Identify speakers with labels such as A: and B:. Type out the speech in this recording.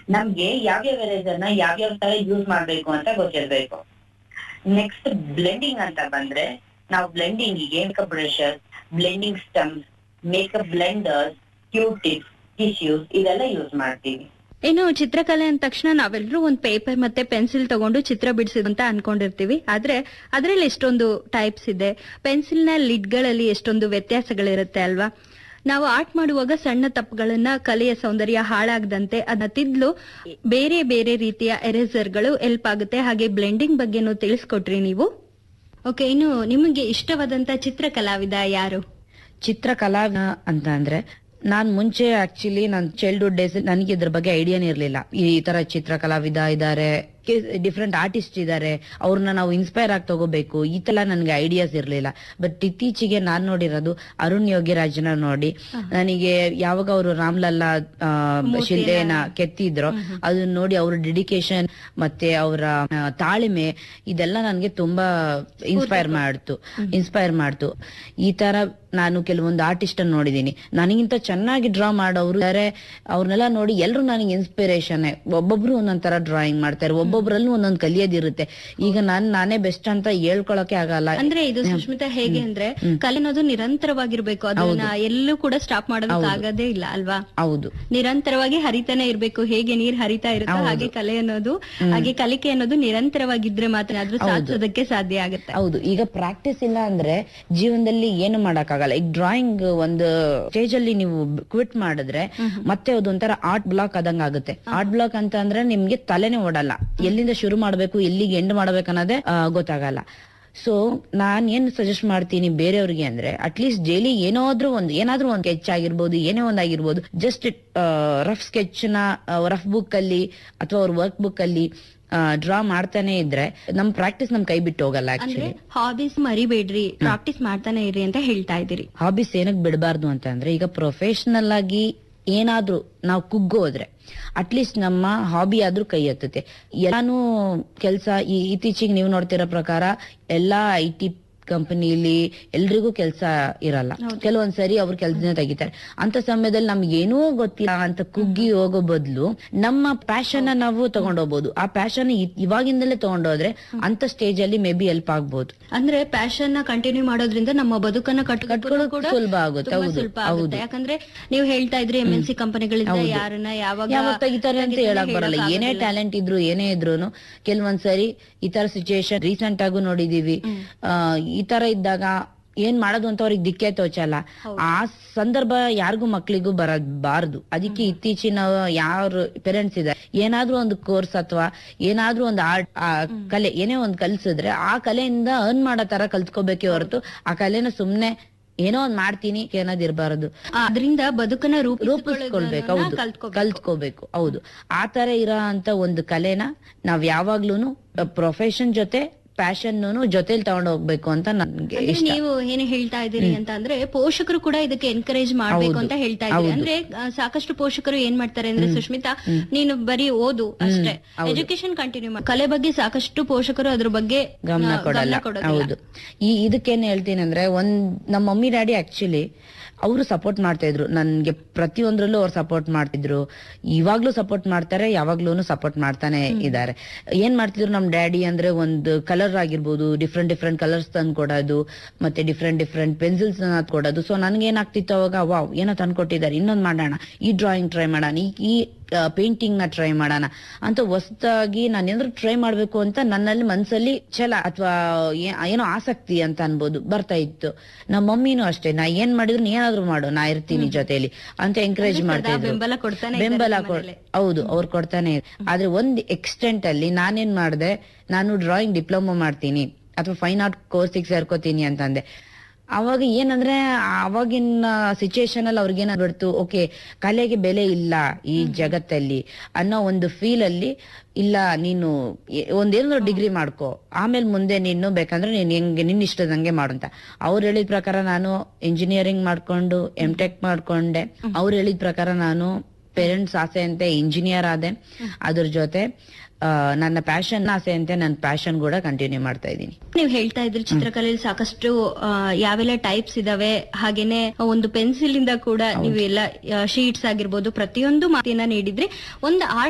A: ನಮ್ಗೆ ಯಾವ್ಯಾವ ಎರೇಸರ್ ನ ಯಾವ್ಯಾವ ತರ ಯೂಸ್ ಮಾಡ್ಬೇಕು ಅಂತ ಗೊತ್ತಿರ್ಬೇಕು. ನೆಕ್ಸ್ಟ್ ಬ್ಲೆಂಡಿಂಗ್ ಅಂತ ಬಂದ್ರೆ ನಾವು ಬ್ಲೆಂಡಿಂಗ್ ಗೆ makeup brushes, blending ಸ್ಟಮ್ಸ್, makeup blenders, ಕ್ಯೂಟಿಪ್ಸ್, tissues ಇದೆಲ್ಲ ಯೂಸ್ ಮಾಡ್ತೀವಿ.
B: ಇನ್ನು ಚಿತ್ರಕಲೆ ಅಂದ ತಕ್ಷಣ ನಾವೆಲ್ಲರೂ ಒಂದು ಪೇಪರ್ ಮತ್ತೆ ಪೆನ್ಸಿಲ್ ತಗೊಂಡು ಚಿತ್ರ ಬಿಡಿಸಿದ್ ಅಂತ ಅನ್ಕೊಂಡಿರ್ತೀವಿ. ಆದ್ರೆ ಅದ್ರಲ್ಲಿ ಎಷ್ಟೊಂದು ಟೈಪ್ಸ್ ಇದೆ. ಪೆನ್ಸಿಲ್ ನ ಲಿಡ್ಗಳಲ್ಲಿ ಎಷ್ಟೊಂದು ವ್ಯತ್ಯಾಸಗಳಿರುತ್ತೆ ಅಲ್ವಾ. ನಾವು ಆರ್ಟ್ ಮಾಡುವಾಗ ಸಣ್ಣ ತಪ್ಪುಗಳನ್ನ ಕಲೆಯ ಸೌಂದರ್ಯ ಹಾಳಾಗದಂತೆ ಅದನ್ನ ತಿದ್ಲು ಬೇರೆ ಬೇರೆ ರೀತಿಯ ಎರೇಸರ್ಗಳು ಹೆಲ್ಪ್ ಆಗುತ್ತೆ. ಹಾಗೆ ಬ್ಲೆಂಡಿಂಗ್ ಬಗ್ಗೆನೂ ತಿಳಿಸ್ಕೊಟ್ರಿ ನೀವು. ಓಕೆ, ಇನ್ನು ನಿಮಗೆ ಇಷ್ಟವಾದಂತ ಚಿತ್ರಕಲಾವಿದ ಯಾರು?
C: ಚಿತ್ರಕಲಾವಿದ ಅಂತ ಅಂದ್ರೆ ನಾನ್ ಮುಂಚೆ ಆಕ್ಚುಲಿ ನನ್ನ ಚೈಲ್ಡ್ಹುಡ್ ಡೇಸ್ ನನಗೆ ಇದ್ರ ಬಗ್ಗೆ ಐಡಿಯಾನೇ ಇರ್ಲಿಲ್ಲ. ಈ ತರ ಚಿತ್ರಕಲಾವಿದ ಇದಾರೆ, ಡಿಫ್ರೆಂಟ್ ಆರ್ಟಿಸ್ಟ್ ಇದಾರೆ, ಅವ್ರನ್ನ ನಾವು ಇನ್ಸ್ಪೈರ್ ಆಗಿ ತಗೋಬೇಕು, ಈ ತರ ನನ್ಗೆ ಐಡಿಯಾಸ್ ಇರ್ಲಿಲ್ಲ. ಬಟ್ ಇತ್ತೀಚೆಗೆ ನಾನ್ ನೋಡಿರೋದು ಅರುಣ್ ಯೋಗಿರಾಜ್ನ ನೋಡಿ ನನಗೆ ಯಾವಾಗ ಅವರು ರಾಮ್ಲಲ್ಲಾ ಶಿಲ್ದೆನ ಕೆತ್ತಿದ್ರು ಅದನ್ನ ನೋಡಿ ಅವ್ರ ಡೆಡಿಕೇಶನ್ ಮತ್ತೆ ಅವರ ತಾಳ್ಮೆ ಇದೆಲ್ಲ ನನ್ಗೆ ತುಂಬಾ ಇನ್ಸ್ಪೈರ್ ಮಾಡ್ತು. ಈ ತರ ನಾನು ಕೆಲವೊಂದು ಆರ್ಟಿಸ್ಟ್ ಅನ್ನು ನೋಡಿದೀನಿ, ನನಗಿಂತ ಚೆನ್ನಾಗಿ ಡ್ರಾ ಮಾಡೋರು ಇದಾರೆ. ಅವ್ರನ್ನೆಲ್ಲ ನೋಡಿ ಎಲ್ರು ನನಗೆ ಇನ್ಸ್ಪಿರೇಷನ್. ಒಬ್ಬೊಬ್ರು ಒಂದೊಂದ್ ತರ ಡ್ರಾಯಿಂಗ್ ಮಾಡ್ತಾರೆ, ಒಬ್ಬೊಬ್ರಲ್ಲೂ ಒಂದೊಂದ್ ಕಲಿಯೋದಿರುತ್ತೆ. ಈಗ ನಾನೇ ಬೆಸ್ಟ್ ಅಂತ ಹೇಳ್ಕೊಳಕ್ಕೆ ಆಗಲ್ಲ.
B: ಅಂದ್ರೆ ಇದು ಸುಷ್ಮಿತಾ ಹೇಗೆ ಅಂದ್ರೆ ಕಲೆ ಅನ್ನೋದು ನಿರಂತರವಾಗಿರ್ಬೇಕು, ಅದನ್ನ ಎಲ್ಲೂ ಕೂಡ ಸ್ಟಾಪ್ ಮಾಡೋದಕ್ಕೆ ಆಗೋದೇ ಇಲ್ಲ ಅಲ್ವಾ.
C: ಹೌದು,
B: ನಿರಂತರವಾಗಿ ಹರಿತಾನೆ ಇರ್ಬೇಕು. ಹೇಗೆ ನೀರ್ ಹರಿತಾ ಇರುತ್ತೋ ಹಾಗೆ ಕಲೆ ಅನ್ನೋದು, ಹಾಗೆ ಕಲಿಕೆ ಅನ್ನೋದು ನಿರಂತರವಾಗಿದ್ರೆ ಮಾತ್ರ ಅದ್ರ ಸಾಧಿಸೋದಕ್ಕೆ ಸಾಧ್ಯ ಆಗುತ್ತೆ.
C: ಹೌದು, ಈಗ ಪ್ರಾಕ್ಟೀಸ್ ಇಲ್ಲ ಅಂದ್ರೆ ಜೀವನದಲ್ಲಿ ಏನು ಮಾಡಕ್ಕಾಗಲ್ಲ. ಈಗ ಡ್ರಾಯಿಂಗ್ ಒಂದು ಸ್ಟೇಜ್ ಅಲ್ಲಿ ನೀವು ಕ್ವಿಟ್ ಮಾಡಿದ್ರೆ ಮತ್ತೆ ಅದೊಂಥರ ಆರ್ಟ್ ಬ್ಲಾಕ್ ಆದಂಗ ಆಗುತ್ತೆ. ಆರ್ಟ್ ಬ್ಲಾಕ್ ಅಂತ ಅಂದ್ರೆ ನಿಮ್ಗೆ ತಲೆನೇ ಓಡಲ್ಲ, ಎಲ್ಲಿಂದ ಶುರು ಮಾಡ್ಬೇಕು ಎಲ್ಲಿಗೆ ಎಂಡ್ ಮಾಡ್ಬೇಕು ಅನ್ನೋದೇ ಗೊತ್ತಾಗಲ್ಲ. ಸೊ ನಾನ್ ಏನ್ ಸಜೆಸ್ಟ್ ಮಾಡ್ತೀನಿ ಬೇರೆಯವ್ರಿಗೆ ಅಂದ್ರೆ ಅಟ್ಲೀಸ್ಟ್ ಡೈಲಿ ಏನಾದ್ರೂ ಒಂದು ಸ್ಕೆಚ್ ಆಗಿರ್ಬೋದು, ಏನೇ ಒಂದಾಗಿರ್ಬೋದು, ಜಸ್ಟ್ ರಫ್ ಸ್ಕೆಚ್ ನ ರಫ್ ಬುಕ್ ಅಲ್ಲಿ ಅಥವಾ ಅವ್ರ ವರ್ಕ್ ಬುಕ್ ಅಲ್ಲಿ ಡ್ರಾ ಮಾಡ್ತಾನೆ ಇದ್ರೆ ನಮ್ ಪ್ರಾಕ್ಟೀಸ್ ನಮ್ ಕೈ ಬಿಟ್ಟು ಹೋಗಲ್ಲ. ಆಕ್ಚುಲಿ
B: ಹಾಬೀಸ್ ಮರಿಬೇಡ್ರಿ, ಪ್ರಾಕ್ಟೀಸ್ ಮಾಡ್ತಾನೆ ಇರಿ ಅಂತ ಹೇಳ್ತಾ ಇದ್ದೀರಿ.
C: ಹಾಬೀಸ್ ಏನಕ್ ಬಿಡಬಾರ್ದು ಅಂತ ಅಂದ್ರೆ ಈಗ ಪ್ರೊಫೆಷನಲ್ ಆಗಿ ಏನಾದ್ರೂ ನಾವು ಕುಗ್ಗೋದ್ರೆ ಅಟ್ಲೀಸ್ಟ್ ನಮ್ಮ ಹಾಬಿ ಆದ್ರೂ ಕೈ ಎತ್ತುತ್ತೆ. ಎಲ್ಲಾನು ಕೆಲಸ ಇತ್ತೀಚೆಗೆ ನೀವು ನೋಡ್ತಿರೋ ಪ್ರಕಾರ ಎಲ್ಲಾ IT ಕಂಪನಿಲಿ ಎಲ್ರಿಗೂ ಕೆಲಸ ಇರಲ್ಲ. ಕೆಲವೊಂದ್ಸರಿ ಅವ್ರ ಕೆಲ್ಸನೇ ತೆಗಿತಾರೆ. ಅಂತ ಸಮಯದಲ್ಲಿ ನಮ್ಗೆ ಏನೂ ಗೊತ್ತಿಲ್ಲ ಅಂತ ಕುಗ್ಗಿ ಹೋಗೋ ಬದಲು ನಮ್ಮ ಪ್ಯಾಷನ್ ನಾವು ತಗೊಂಡೋಗ್ಬೋದು. ಆ ಪ್ಯಾಷನ್ ಇವಾಗಿಂದಲೇ ತಗೊಂಡೋದ್ರೆ ಅಂತ ಸ್ಟೇಜ್ ಅಲ್ಲಿ ಮೇ ಬಿ ಹೆಲ್ಪ್ ಆಗ್ಬೋದು.
B: ಅಂದ್ರೆ ಪ್ಯಾಷನ್ ನ ಕಂಟಿನ್ಯೂ ಮಾಡೋದ್ರಿಂದ ನಮ್ಮ ಬದುಕನ್ನ ಕಟ್ಕೊಳ್ಳೋದು ಕೂಡ
C: ಸುಲಭ ಆಗುತ್ತೆ. ಹೌದು,
B: ಯಾಕಂದ್ರೆ ನೀವು ಹೇಳ್ತಾ ಇದ್ರಿ MNC ಕಂಪನಿಗಳಿಂದ ಯಾರನ್ನ ಯಾವಾಗ
C: ತೆಗಿತಾರೆ ಅಂತ ಹೇಳಕ್ ಬರಲ್ಲ. ಏನೇ ಟ್ಯಾಲೆಂಟ್ ಇದ್ರು ಏನೇ ಇದ್ರು ಕೆಲವೊಂದ್ಸರಿ ಈ ತರ ಸಿಚುಯೇಷನ್ ರೀಸೆಂಟ್ ಆಗು ನೋಡಿದೀವಿ. ಈ ತರ ಇದ್ದಾಗ ಏನ್ ಮಾಡೋದು ಅಂತ ಅವ್ರಿಗೆ ದಿಕ್ಕೇ ತೋಚಲ್ಲ. ಆ ಸಂದರ್ಭ ಯಾರಿಗೂ ಮಕ್ಳಿಗೂ ಬರಬಾರದು. ಅದಕ್ಕೆ ಇತ್ತೀಚಿನ ಯಾರು ಪೇರೆಂಟ್ಸ್ ಇದ್ದಾರೆ ಏನಾದ್ರೂ ಒಂದು ಕೋರ್ಸ್ ಅಥವಾ ಏನಾದ್ರೂ ಒಂದು ಆರ್ಟ್ ಕಲೆ ಏನೇ ಒಂದು ಕಲ್ಸಿದ್ರೆ ಆ ಕಲೆಯಿಂದ ಅರ್ನ್ ಮಾಡೋ ತರ ಕಲ್ತ್ಕೋಬೇಕೇ ಹೊರತು ಆ ಕಲೆನ ಸುಮ್ನೆ ಏನೋ ಒಂದ್ ಮಾಡ್ತೀನಿ ಅನ್ನೋದಿರ್ಬಾರದು.
B: ಅದರಿಂದ ಬದುಕನ್ನ
C: ರೂಪಿಸ್ಕೊಳ್ಬೇಕು. ಹೌದು, ಕಲ್ತ್ಕೋಬೇಕು. ಹೌದು, ಆ ತರ ಇರೋ ಅಂತ ಒಂದು ಕಲೆನ ನಾವ್ ಯಾವಾಗ್ಲೂನು ಪ್ರೊಫೆಷನ್ ಜೊತೆ ಪ್ಯಾಷನ್ ಜೊತೆಲಿ ತಗೊಂಡು ಹೋಗ್ಬೇಕು ಅಂತ ನನ್ಗೆ ಇಷ್ಟ.
B: ನೀವು ಏನ್ ಹೇಳ್ತಾ ಇದ್ದೀರಿ ಅಂತ ಅಂದ್ರೆ ಪೋಷಕರು ಕೂಡ ಇದಕ್ಕೆ ಎನ್ಕರೇಜ್ ಮಾಡ್ಬೇಕು ಅಂತ ಹೇಳ್ತಾ ಇದ್ದೀರಿ. ಅಂದ್ರೆ ಸಾಕಷ್ಟು ಪೋಷಕರು ಏನ್ ಮಾಡ್ತಾರೆ ಅಂದ್ರೆ ಸುಷ್ಮಿತಾ, ನೀನು ಬರೀ ಓದು ಅಷ್ಟೇ, ಎಜುಕೇಶನ್ ಕಂಟಿನ್ಯೂ ಮಾಡಿ, ಕಲೆ ಬಗ್ಗೆ ಸಾಕಷ್ಟು ಪೋಷಕರು ಅದ್ರ ಬಗ್ಗೆ
C: ಗಮನ ಕೊಡಲ್ಲ. ಹೌದು, ಇದಕ್ಕೇನ್ ಹೇಳ್ತೀನಿ ಅಂದ್ರೆ ನಮ್ಮ ಮಮ್ಮಿ ಡ್ಯಾಡಿ ಆಕ್ಚುಲಿ ಅವರು ಸಪೋರ್ಟ್ ಮಾಡ್ತಾ ಇದ್ರು ನನ್ಗೆ, ಪ್ರತಿಯೊಂದ್ರಲ್ಲೂ ಅವ್ರು ಸಪೋರ್ಟ್ ಮಾಡ್ತಿದ್ರು, ಇವಾಗ್ಲೂ ಸಪೋರ್ಟ್ ಮಾಡ್ತಾರೆ, ಯಾವಾಗ್ಲೂ ಸಪೋರ್ಟ್ ಮಾಡ್ತಾನೆ ಇದ್ದಾರೆ. ಏನ್ ಮಾಡ್ತಿದ್ರು ನಮ್ ಡ್ಯಾಡಿ ಅಂದ್ರೆ ಒಂದು ಕಲರ್ ಆಗಿರ್ಬೋದು, ಡಿಫ್ರೆಂಟ್ ಕಲರ್ಸ್ ತಂದು ಕೊಡೋದು, ಮತ್ತೆ ಡಿಫ್ರೆಂಟ್ ಪೆನ್ಸಿಲ್ಸ್ ಕೊಡೋದು. ಸೊ ನನ್ಗೆ ಏನಾಗ್ತಿತ್ತು ಅವಾಗ, ವಾವ್ ಏನೋ ತಂದ್ಕೊಟ್ಟಿದ್ದಾರೆ, ಇನ್ನೊಂದ್ ಮಾಡೋಣ, ಈ ಡ್ರಾಯಿಂಗ್ ಟ್ರೈ ಮಾಡೋಣ, ಈ ಪೇಂಟಿಂಗ್ ನ ಟ್ರೈ ಮಾಡೋಣ ಅಂತ ಹೊಸದಾಗಿ ನಾನು ಏನಾದ್ರು ಟ್ರೈ ಮಾಡ್ಬೇಕು ಅಂತ ನನ್ನಲ್ಲಿ ಮನ್ಸಲ್ಲಿ ಛಲ ಅಥವಾ ಏನೋ ಆಸಕ್ತಿ ಅಂತ ಅನ್ಬೋದು ಬರ್ತಾ ಇತ್ತು. ನಮ್ಮ ಮಮ್ಮಿನೂ ಅಷ್ಟೇ, ನಾ ಏನ್ ಮಾಡಿದ್ರು ಏನಾದ್ರು ಮಾಡು, ನಾ ಇರ್ತೀನಿ ಜೊತೆಲಿ ಅಂತ ಎಂಕರೇಜ್ ಮಾಡ್ತಾ ಇದ್ರು. ಬೆಂಬಲ ಹೌದು, ಅವ್ರು ಕೊಡ್ತಾನೆ. ಆದ್ರೆ ಒಂದ್ ಎಕ್ಸ್ಟೆಂಟ್ ಅಲ್ಲಿ ನಾನೇನ್ ಮಾಡ್ದೆ, ನಾನು ಡ್ರಾಯಿಂಗ್ ಡಿಪ್ಲೊಮಾ ಮಾಡ್ತೀನಿ ಅಥವಾ ಫೈನ್ ಆರ್ಟ್ ಕೋರ್ಸಿಗೆ ಸೇರ್ಕೋತೀನಿ ಅಂತಂದೆ. ಅವಾಗ ಏನಂದ್ರೆ ಅವಾಗಿನ ಸಿಚುಯೇಷನ್ ಅಲ್ಲಿ ಅವ್ರಿಗೇನಾಗ್ಬಿಡ್ತು, ಓಕೆ ಕಲೆಗೆ ಬೆಲೆ ಇಲ್ಲ ಈ ಜಗತ್ತಲ್ಲಿ ಅನ್ನೋ ಒಂದು ಫೀಲ್ ಅಲ್ಲಿ, ಇಲ್ಲ ನೀನು ಒಂದೇನೋ ಡಿಗ್ರಿ ಮಾಡ್ಕೋ, ಆಮೇಲೆ ಮುಂದೆ ನೀನು ಬೇಕಂದ್ರೆ ನೀನ್ ಹೆಂಗೆ ನಿನ್ನ ಇಷ್ಟದಂಗೆ ಮಾಡು ಅಂತ. ಅವ್ರು ಹೇಳಿದ ಪ್ರಕಾರ ನಾನು ಇಂಜಿನಿಯರಿಂಗ್ ಮಾಡ್ಕೊಂಡು MTech ಮಾಡ್ಕೊಂಡೆ. ಅವ್ರು ಹೇಳಿದ ಪ್ರಕಾರ ನಾನು ಪೇರೆಂಟ್ಸ್ ಆಸೆ ಅಂತೆ ಇಂಜಿನಿಯರ್ ಆದೆ. ಅದ್ರ ಜೊತೆ ನನ್ನ ಪ್ಯಾಷನ್ ಆಸೆ ಅಂತೆ ನನ್ನ ಪ್ಯಾಷನ್ ಕೂಡ ಕಂಟಿನ್ಯೂ ಮಾಡ್ತಾ ಇದ್ದೀನಿ.
B: ನೀವು ಹೇಳ್ತಾ ಇದ್ರಿ ಚಿತ್ರಕಲೆಯಲ್ಲಿ ಸಾಕಷ್ಟು ಯಾವೆಲ್ಲ ಟೈಪ್ಸ್ ಇದಾವೆ, ಹಾಗೇನೆ ಒಂದು ಪೆನ್ಸಿಲ್ ಇಂದ ಕೂಡ ನೀವು ಎಲ್ಲ ಶೀಟ್ಸ್ ಆಗಿರ್ಬೋದು ಪ್ರತಿಯೊಂದು ಮಾತಿನ ನೀಡಿದ್ರಿ. ಒಂದು